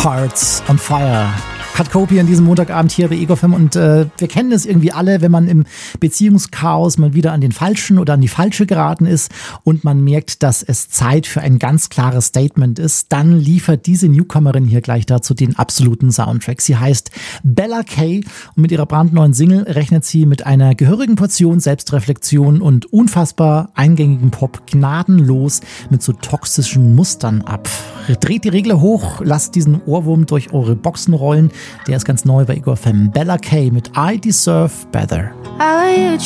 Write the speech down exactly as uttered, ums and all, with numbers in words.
Hearts on Fire. Cut Copy an diesem Montagabend hier bei Ego F M und äh, wir kennen es irgendwie alle, wenn man im Beziehungschaos mal wieder an den Falschen oder an die Falsche geraten ist und man merkt, dass es Zeit für ein ganz klares Statement ist, dann liefert diese Newcomerin hier gleich dazu den absoluten Soundtrack. Sie heißt Bella Kay und mit ihrer brandneuen Single rechnet sie mit einer gehörigen Portion Selbstreflexion und unfassbar eingängigen Pop gnadenlos mit so toxischen Mustern ab. Dreht die Regler hoch, lasst diesen Ohrwurm durch eure Boxen rollen. Der ist ganz neu bei Ego F M. Bella Kay mit I Deserve Better.